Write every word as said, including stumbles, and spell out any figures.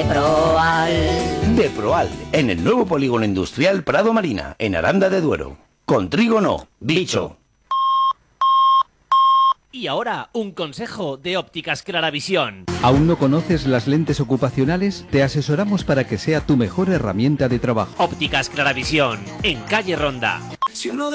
de Proal. De Proal, en el nuevo polígono industrial Prado Marina, en Aranda de Duero. Con trigo no, bicho. Y ahora, un consejo de Ópticas Claravisión. ¿Aún no conoces las lentes ocupacionales? Te asesoramos para que sea tu mejor herramienta de trabajo. Ópticas Claravisión, en calle Ronda.